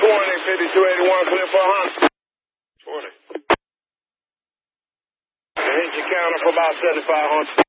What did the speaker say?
5281, clear for 100. 20. Hit your counter for about 7,500.